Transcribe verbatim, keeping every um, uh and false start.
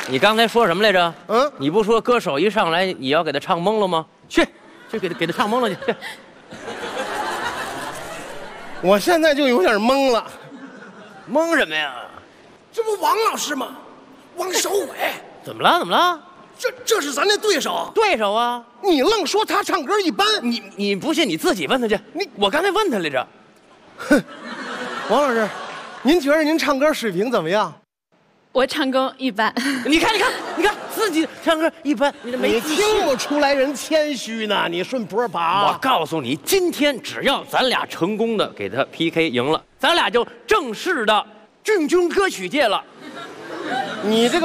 你刚才说什么来着？ 嗯， 你不说歌手一上来也要给他唱懵了吗？去，去给他给他唱懵了去。去我现在就有点懵了。 懵什么呀？ 这不王老师吗？王守伟， 怎么了？怎么了？ 这这是咱的对手。 对手啊！ 你愣说他唱歌一般， 你你不信你自己问他去。你我刚才问他来着。 哼，王老师，您觉得您唱歌水平怎么样？ 我唱功一般。 你看，你看，你看，自己唱歌一般，你这没你自信听不出来人谦虚呢？你顺坡爬。 我告诉你，今天只要咱俩成功的给他 P K 赢了，咱俩就正式的进军歌曲界了。 你这个。